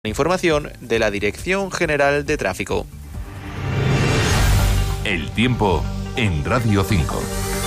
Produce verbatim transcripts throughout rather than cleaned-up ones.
Información de la Dirección General de Tráfico. El tiempo en Radio cinco.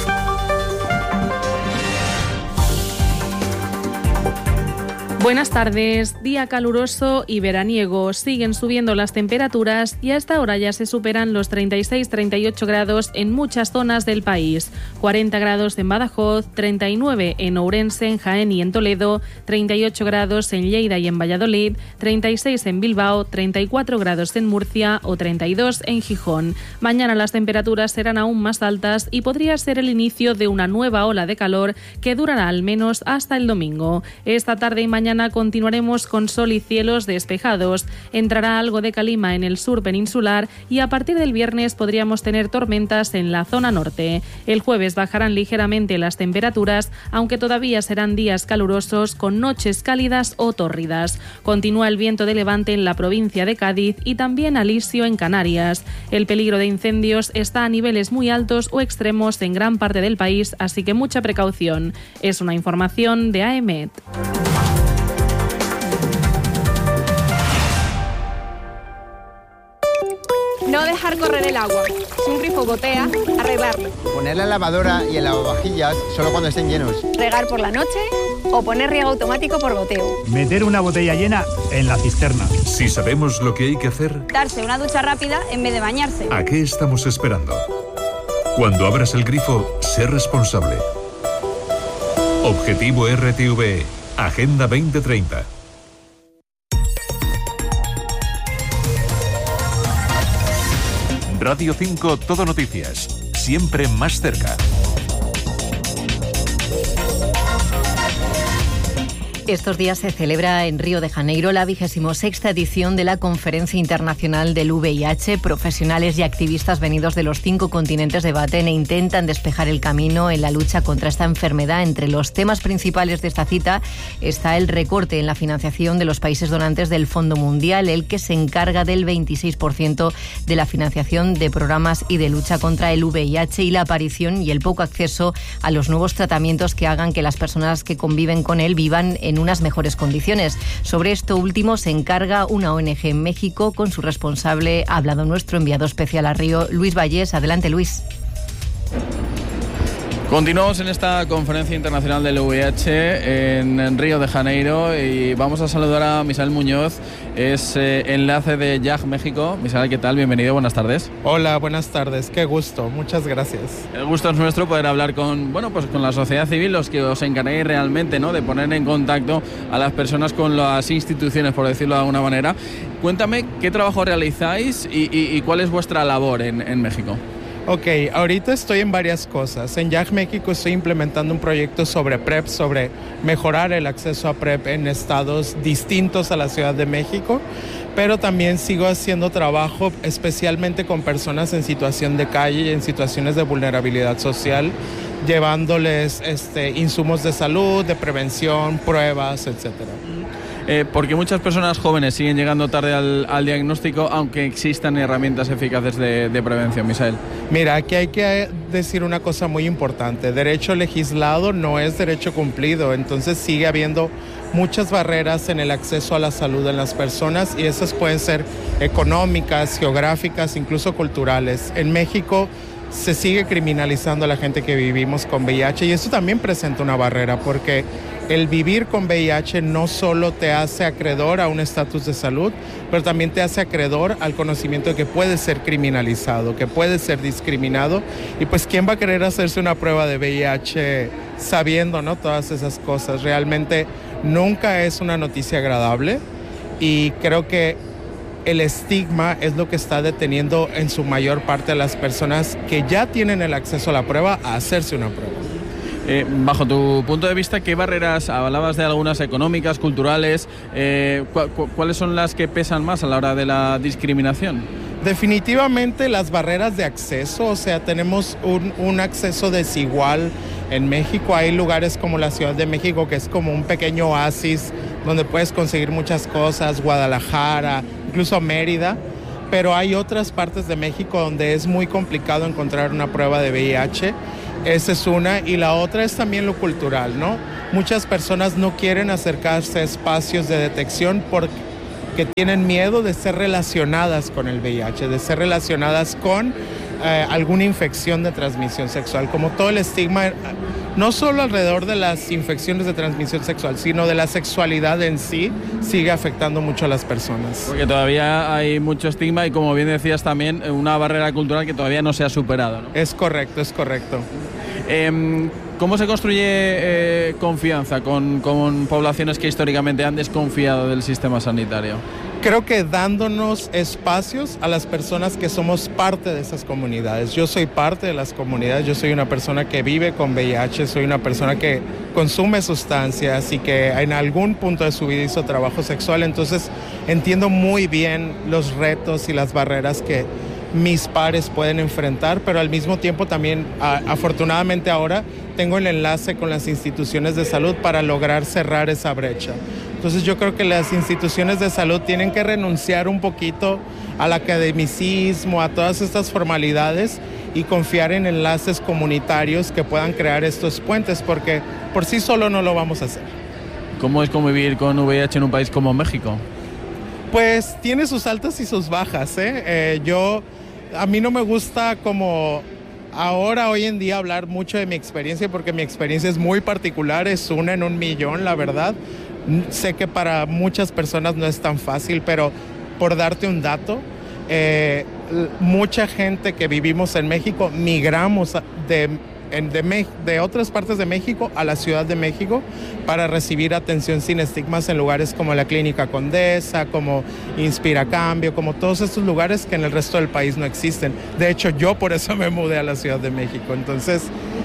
Buenas tardes. Día caluroso y veraniego. Siguen subiendo las temperaturas y a esta hora ya se superan los treinta y seis a treinta y ocho grados en muchas zonas del país. cuarenta grados en Badajoz, treinta y nueve en Ourense, en Jaén y en Toledo, treinta y ocho grados en Lleida y en Valladolid, treinta y seis en Bilbao, treinta y cuatro grados en Murcia o treinta y dos en Gijón. Mañana las temperaturas serán aún más altas y podría ser el inicio de una nueva ola de calor que durará al menos hasta el domingo. Esta tarde y mañana continuaremos con sol y cielos despejados. Entrará algo de calima en el sur peninsular y a partir del viernes podríamos tener tormentas en la zona norte. El jueves bajarán ligeramente las temperaturas, aunque todavía serán días calurosos con noches cálidas o tórridas. Continúa el viento de levante en la provincia de Cádiz y también alisio en Canarias. El peligro de incendios está a niveles muy altos o extremos en gran parte del país, así que mucha precaución. Es una información de A E M E T. No dejar correr el agua. Si un grifo gotea, arreglarlo. Poner la lavadora y el lavavajillas solo cuando estén llenos. Regar por la noche o poner riego automático por goteo. Meter una botella llena en la cisterna. Si sabemos lo que hay que hacer, Darse una ducha rápida en vez de bañarse. ¿a qué estamos esperando? Cuando abras el grifo, sé responsable. Objetivo R T V E, Agenda veinte treinta. Radio cinco Todo Noticias, siempre más cerca. Estos días se celebra en Río de Janeiro la vigésimo sexta edición de la Conferencia Internacional del V I H. Profesionales y activistas venidos de los cinco continentes debaten e intentan despejar el camino en la lucha contra esta enfermedad. Entre los temas principales de esta cita está el recorte en la financiación de los países donantes del Fondo Mundial, el que se encarga del veintiséis por ciento de la financiación de programas y de lucha contra el V I H, y la aparición y el poco acceso a los nuevos tratamientos que hagan que las personas que conviven con él vivan en en unas mejores condiciones. Sobre esto último se encarga una O N G en México. Con su responsable ha hablado nuestro enviado especial a Río, Luis Vallés. Adelante, Luis. Continuamos en esta conferencia internacional del V I H en Río de Janeiro y vamos a saludar a Misael Muñoz, es eh, enlace de Y A G México. Misael, ¿qué tal? Bienvenido, buenas tardes. Hola, buenas tardes, qué gusto, muchas gracias. El gusto es nuestro poder hablar con, bueno, pues con la sociedad civil, los que os encarguéis realmente, ¿no?, de poner en contacto a las personas con las instituciones, por decirlo de alguna manera. Cuéntame qué trabajo realizáis y, y, y cuál es vuestra labor en, en México. Ok, ahorita estoy en varias cosas. En Y A G México estoy implementando un proyecto sobre PrEP, sobre mejorar el acceso a PrEP en estados distintos a la Ciudad de México, pero también sigo haciendo trabajo especialmente con personas en situación de calle y en situaciones de vulnerabilidad social, llevándoles este, insumos de salud, de prevención, pruebas, etcétera. Eh, porque muchas personas jóvenes siguen llegando tarde al, al diagnóstico, aunque existan herramientas eficaces de, de prevención, Misael. Mira, aquí hay que decir una cosa muy importante. Derecho legislado no es derecho cumplido, entonces sigue habiendo muchas barreras en el acceso a la salud en las personas, y esas pueden ser económicas, geográficas, incluso culturales. En México se sigue criminalizando a la gente que vivimos con V I H, y eso también presenta una barrera, porque el vivir con V I H no solo te hace acreedor a un estatus de salud, pero también te hace acreedor al conocimiento de que puede ser criminalizado, que puede ser discriminado, y pues ¿quién va a querer hacerse una prueba de V I H sabiendo, ¿no?, todas esas cosas? Realmente nunca es una noticia agradable, y creo que el estigma es lo que está deteniendo en su mayor parte a las personas que ya tienen el acceso a la prueba a hacerse una prueba. Eh, bajo tu punto de vista, ¿qué barreras, hablabas de algunas económicas, culturales, eh, cu- cu- cuáles son las que pesan más a la hora de la discriminación? Definitivamente las barreras de acceso, o sea, tenemos un, un acceso desigual en México. Hay lugares como la Ciudad de México, que es como un pequeño oasis donde puedes conseguir muchas cosas, Guadalajara, incluso Mérida, pero hay otras partes de México donde es muy complicado encontrar una prueba de V I H. Esa es una, y la otra es también lo cultural, ¿no? Muchas personas no quieren acercarse a espacios de detección por, que tienen miedo de ser relacionadas con el V I H, de ser relacionadas con eh, alguna infección de transmisión sexual, como todo el estigma, no solo alrededor de las infecciones de transmisión sexual, sino de la sexualidad en sí, sigue afectando mucho a las personas. Porque todavía hay mucho estigma y, como bien decías, también una barrera cultural que todavía no se ha superado, ¿no? Es correcto, es correcto. Eh, ¿Cómo se construye eh, confianza con, con poblaciones que históricamente han desconfiado del sistema sanitario? Creo que dándonos espacios a las personas que somos parte de esas comunidades. Yo soy parte de las comunidades, yo soy una persona que vive con V I H, soy una persona que consume sustancias y que en algún punto de su vida hizo trabajo sexual, entonces entiendo muy bien los retos y las barreras que mis pares pueden enfrentar, pero al mismo tiempo también, a, afortunadamente ahora, tengo el enlace con las instituciones de salud para lograr cerrar esa brecha. Entonces yo creo que las instituciones de salud tienen que renunciar un poquito al academicismo, a todas estas formalidades y confiar en enlaces comunitarios que puedan crear estos puentes, porque por sí solo no lo vamos a hacer. ¿Cómo es convivir con V I H en un país como México? Pues tiene sus altas y sus bajas, ¿eh? Eh, yo, a mí no me gusta como ahora, hoy en día, hablar mucho de mi experiencia, porque mi experiencia es muy particular, es una en un millón, la verdad. Sé que para muchas personas no es tan fácil, pero por darte un dato, eh, mucha gente que vivimos en México migramos de, de, de otras partes de México a la Ciudad de México para recibir atención sin estigmas en lugares como la Clínica Condesa, como Inspira Cambio, como todos estos lugares que en el resto del país no existen. De hecho, yo por eso me mudé a la Ciudad de México. Entonces,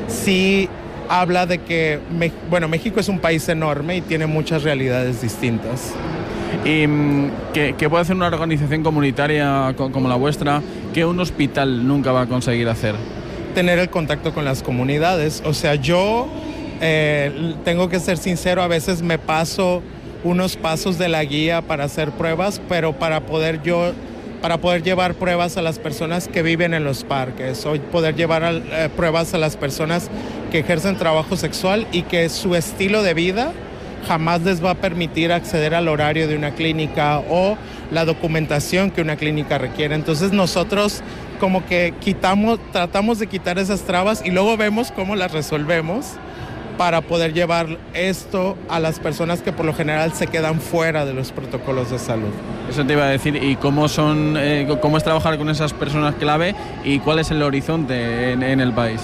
sí habla de que, bueno, México es un país enorme y tiene muchas realidades distintas. ¿Y qué, qué puede hacer una organización comunitaria como la vuestra que un hospital nunca va a conseguir hacer? Tener el contacto con las comunidades. O sea, yo eh, tengo que ser sincero, a veces me paso unos pasos de la guía para hacer pruebas, pero para poder yo para poder llevar pruebas a las personas que viven en los parques, o poder llevar a, eh, pruebas a las personas que ejercen trabajo sexual y que su estilo de vida jamás les va a permitir acceder al horario de una clínica o la documentación que una clínica requiere. Entonces nosotros como que quitamos, tratamos de quitar esas trabas y luego vemos cómo las resolvemos para poder llevar esto a las personas que por lo general se quedan fuera de los protocolos de salud. Eso te iba a decir. ¿Y cómo son, eh, cómo es trabajar con esas personas clave y cuál es el horizonte en, en el país?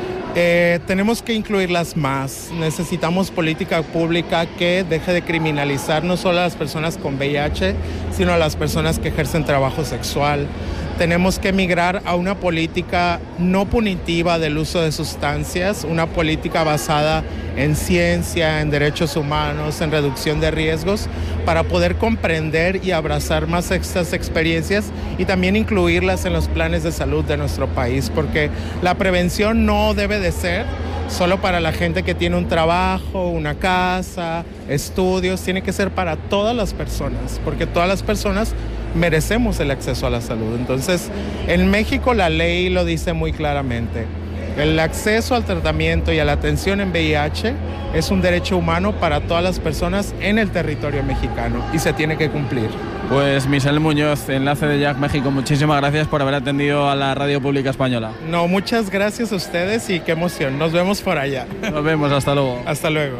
Eh, tenemos que incluirlas más. Necesitamos política pública que deje de criminalizar no solo a las personas con V I H, sino a las personas que ejercen trabajo sexual. Tenemos que migrar a una política no punitiva del uso de sustancias, una política basada en ciencia, en derechos humanos, en reducción de riesgos, para poder comprender y abrazar más estas experiencias y también incluirlas en los planes de salud de nuestro país, porque la prevención no debe de ser solo para la gente que tiene un trabajo, una casa, estudios, tiene que ser para todas las personas, porque todas las personas merecemos el acceso a la salud. Entonces, en México la ley lo dice muy claramente. El acceso al tratamiento y a la atención en V I H es un derecho humano para todas las personas en el territorio mexicano y se tiene que cumplir. Pues Misael Muñoz, enlace de Jack México, muchísimas gracias por haber atendido a la Radio Pública Española. No, muchas gracias a ustedes y qué emoción. Nos vemos por allá. Nos vemos, hasta luego. Hasta luego.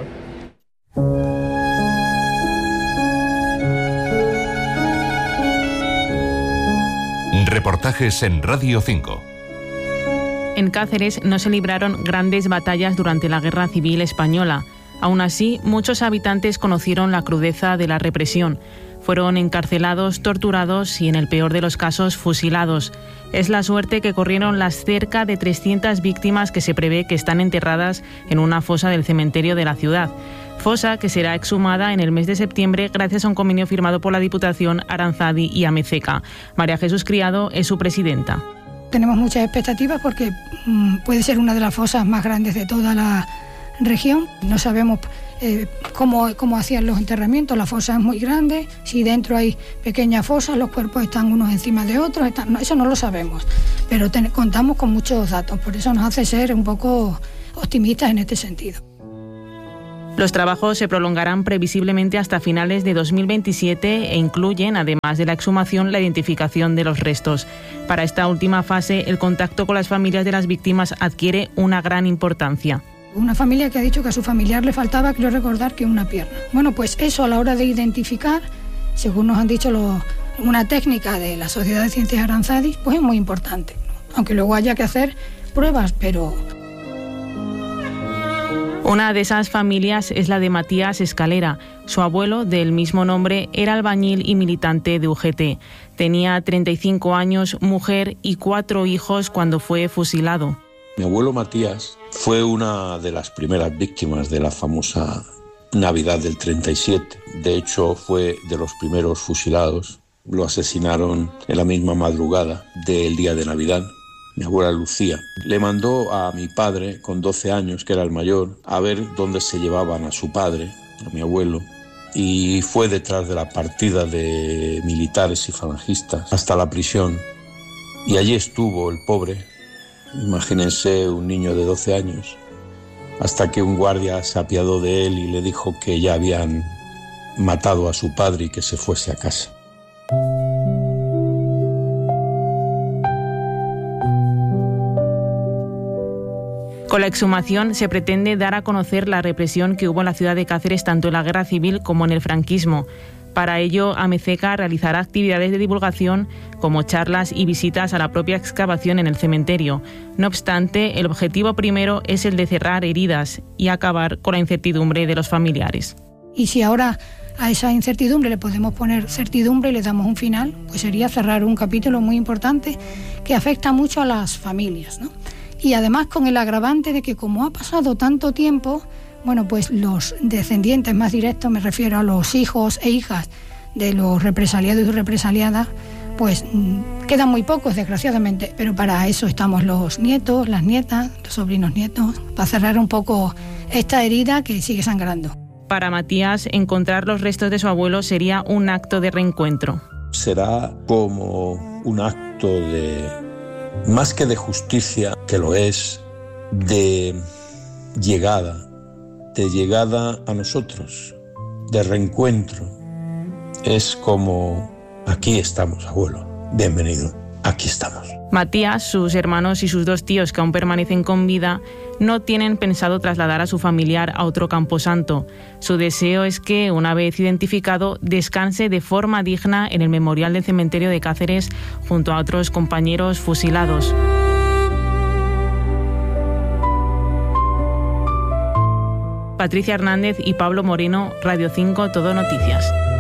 Reportajes en Radio cinco. En Cáceres no se libraron grandes batallas durante la Guerra Civil Española. Aún así, muchos habitantes conocieron la crudeza de la represión. Fueron encarcelados, torturados y, en el peor de los casos, fusilados. Es la suerte que corrieron las cerca de trescientas víctimas que se prevé que están enterradas en una fosa del cementerio de la ciudad. Fosa que será exhumada en el mes de septiembre gracias a un convenio firmado por la Diputación, Aranzadi y Amececa. María Jesús Criado es su presidenta. Tenemos muchas expectativas porque mmm, puede ser una de las fosas más grandes de toda la región. No sabemos eh, cómo, cómo hacían los enterramientos. La fosa es muy grande. Si dentro hay pequeñas fosas, los cuerpos están unos encima de otros. Están, no, eso no lo sabemos. Pero ten, contamos con muchos datos. Por eso nos hace ser un poco optimistas en este sentido. Los trabajos se prolongarán previsiblemente hasta finales de dos mil veintisiete e incluyen, además de la exhumación, la identificación de los restos. Para esta última fase, el contacto con las familias de las víctimas adquiere una gran importancia. Una familia que ha dicho que a su familiar le faltaba, creo recordar, que una pierna. Bueno, pues eso a la hora de identificar, según nos han dicho los, una técnica de la Sociedad de Ciencias Aranzadi, pues es muy importante, ¿no? Aunque luego haya que hacer pruebas, pero... Una de esas familias es la de Matías Escalera. Su abuelo, del mismo nombre, era albañil y militante de U G T. Tenía treinta y cinco años, mujer y cuatro hijos cuando fue fusilado. Mi abuelo Matías fue una de las primeras víctimas de la famosa Navidad del treinta y siete. De hecho, fue de los primeros fusilados. Lo asesinaron en la misma madrugada del día de Navidad. Mi abuela Lucía le mandó a mi padre, con doce años, que era el mayor, a ver dónde se llevaban a su padre, a mi abuelo, y fue detrás de la partida de militares y falangistas hasta la prisión. Y allí estuvo el pobre, imagínense un niño de doce años, hasta que un guardia se apiadó de él y le dijo que ya habían matado a su padre y que se fuese a casa. Con la exhumación se pretende dar a conocer la represión que hubo en la ciudad de Cáceres tanto en la Guerra Civil como en el franquismo. Para ello, Amezeca realizará actividades de divulgación como charlas y visitas a la propia excavación en el cementerio. No obstante, el objetivo primero es el de cerrar heridas y acabar con la incertidumbre de los familiares. Y si ahora a esa incertidumbre le podemos poner certidumbre y le damos un final, pues sería cerrar un capítulo muy importante que afecta mucho a las familias, ¿no? Y además con el agravante de que como ha pasado tanto tiempo, bueno, pues los descendientes más directos, me refiero a los hijos e hijas de los represaliados y represaliadas, pues quedan muy pocos, desgraciadamente, pero para eso estamos los nietos, las nietas, los sobrinos nietos, para cerrar un poco esta herida que sigue sangrando. Para Matías, encontrar los restos de su abuelo sería un acto de reencuentro. Será como un acto de, más que de justicia, que lo es, de llegada, de llegada a nosotros, de reencuentro. Es como, aquí estamos, abuelo, bienvenido, aquí estamos. Matías, sus hermanos y sus dos tíos que aún permanecen con vida no tienen pensado trasladar a su familiar a otro camposanto. Su deseo es que, una vez identificado, descanse de forma digna en el memorial del cementerio de Cáceres junto a otros compañeros fusilados. Patricia Hernández y Pablo Moreno, Radio cinco, Todo Noticias.